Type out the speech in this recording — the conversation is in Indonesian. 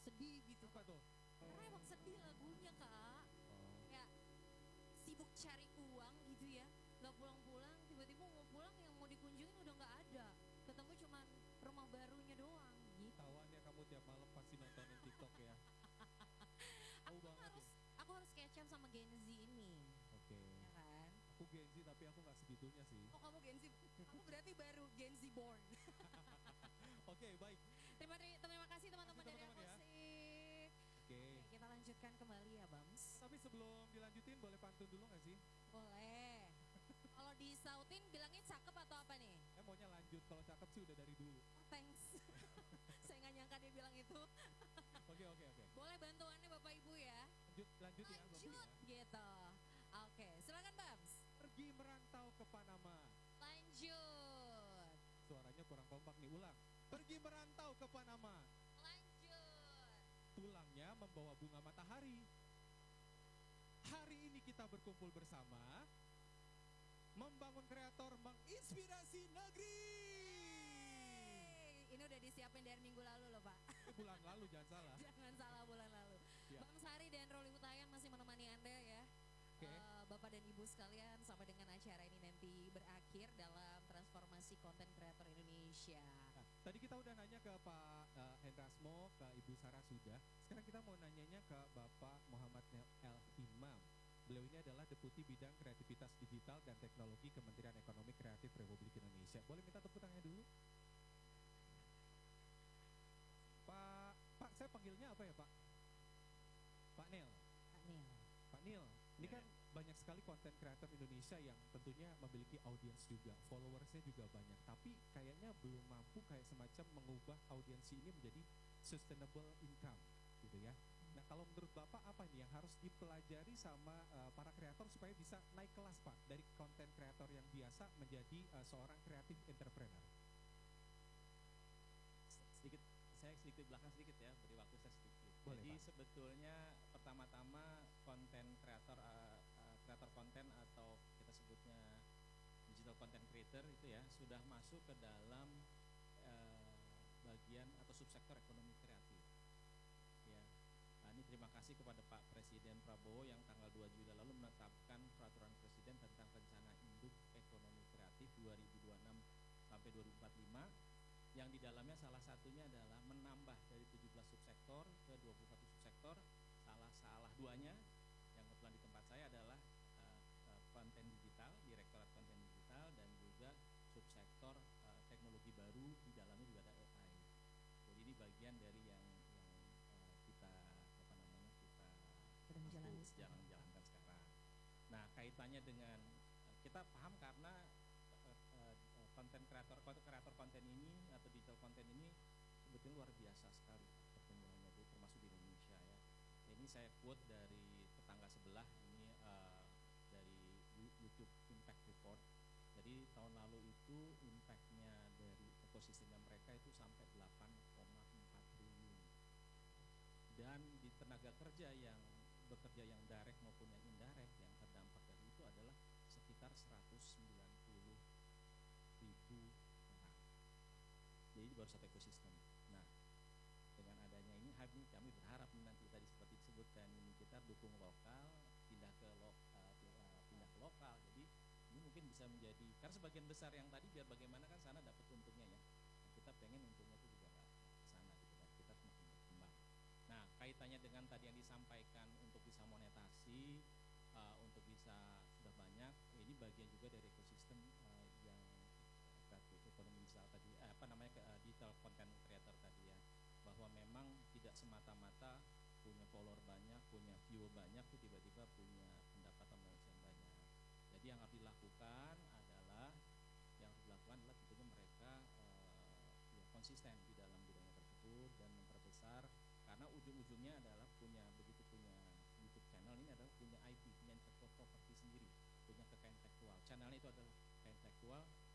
sedih gitu Apa Kak. tuh? Karena emang sedih lagunya Kak. Oh. Kayak sibuk cari uang gitu ya, nggak pulang-pulang, tiba-tiba mau pulang yang mau dikunjungin udah nggak ada, ketemu cuman rumah barunya doang gitu. Tawan ya kamu tiap malam pasti nontonin TikTok ya. Tahu Aku banget harus ya. aku harus catch up sama Gen Z ini, Oke. ya kan? Aku Gen Z tapi aku nggak segitunya sih. Oh kamu Gen Z, aku berarti baru Gen Z born. Oke, baik. Terima kasih teman-teman dari teman-teman ya. Akustik. Oke. Oke, kita lanjutkan kembali ya Bams. Tapi sebelum dilanjutin boleh pantun dulu nggak sih? Boleh. Kalau disautin bilangnya cakep atau apa nih? Maunya lanjut, kalau cakep sih udah dari dulu. Oh, thanks. Saya nggak nyangka dia bilang itu. Oke. Boleh bantuannya Bapak Ibu ya? Lanjut ya, Bapak Lanjut ya. gitu. Oke, silakan Bams. Pergi merantau ke Panama. Lanjut. Suaranya kurang kompak nih, ulang. Pergi merantau ke Panama. Lanjut. Pulangnya membawa bunga matahari. Hari ini kita berkumpul bersama, membangun kreator, menginspirasi negeri. Ini udah disiapin dari minggu lalu loh Pak. Bulan lalu, jangan salah. Jangan salah, bulan lalu. Ya. Bang Sari dan Roli Utayan masih menemani Anda ya. Oke. Bapak dan Ibu sekalian, sampai dengan acara ini nanti berakhir dalam transformasi konten kreator Indonesia. Nah, tadi kita udah nanya ke Pak Hendrasmo, ke Ibu Sarah sudah. Sekarang kita mau nanyanya ke Bapak Muhammad El Imam. Beliau ini adalah Deputi Bidang Kreativitas Digital dan Teknologi Kementerian Ekonomi Kreatif Republik Indonesia. Boleh minta tepuk tangannya dulu? Pak, saya panggilnya apa ya Pak? Pak Nel. Pak Nil. Pak Nil, ini kan banyak sekali konten kreator Indonesia yang tentunya memiliki audiens juga, followersnya juga banyak, tapi kayaknya belum mampu kayak semacam mengubah audiensi ini menjadi sustainable income, gitu ya. Nah, kalau menurut Bapak apa nih yang harus dipelajari sama para kreator supaya bisa naik kelas Pak dari konten kreator yang biasa menjadi seorang kreatif entrepreneur? Saya sedikit belakang sedikit ya, beri waktu saya sedikit. Boleh, Jadi Pak. sebetulnya pertama-tama konten kreator konten atau kita sebutnya digital content creator itu ya sudah masuk ke dalam bagian atau subsektor ekonomi kreatif. Ya. Nah, ini terima kasih kepada Pak Presiden Prabowo yang tanggal 2 Juli lalu menetapkan peraturan Presiden tentang rencana induk ekonomi kreatif 2026 sampai 2045. Yang di dalamnya salah satunya adalah menambah dari 17 subsektor ke 21 subsektor. Salah duanya yang kebetulan di tempat saya adalah konten digital, Direktorat Konten Digital, dan juga subsektor teknologi baru, di dalamnya juga ada AI. Jadi ini bagian dari yang kita jalankan sekarang. Nah, kaitannya dengan kita paham karena kreator konten ini atau digital konten ini sebetulnya luar biasa sekali pertumbuhannya, termasuk di Indonesia ya. Ini saya quote dari tetangga sebelah, ini dari YouTube Impact Report. Jadi tahun lalu itu impactnya dari ekosistemnya mereka itu sampai 8,4 triliun. Dan di tenaga kerja yang bekerja yang direct maupun yang indirect yang terdampak dari itu adalah sekitar 190.000 orang. Jadi baru satu ekosistem. Nah, dengan adanya ini kami berharap nanti tadi seperti disebutkan ini kita dukung lokal, pindah ke lokal. Jadi ini mungkin bisa menjadi, karena sebagian besar yang tadi biar bagaimana kan sana dapat untungnya ya. Nah, kita pengen untungnya itu juga ke sana gitu kan. Kita semakin berkembang. Nah, kaitannya dengan tadi yang disampaikan untuk bisa monetasi, untuk bisa sudah banyak, ini bagian juga dari ekosistem yang ekonomi digital tadi, digital content creator tadi ya, bahwa memang tidak semata-mata punya follower banyak, punya viewer banyak, tuh tiba-tiba punya pendapatan yang banyak. Jadi yang harus dilakukan adalah tentunya mereka konsisten di dalam bidangnya tersebut dan memperbesar, karena ujung-ujungnya adalah begitu punya YouTube channel ini adalah punya IP, punya intellectual property sendiri, punya kekayaan intelektual. Channelnya itu adalah kekayaan intelektual,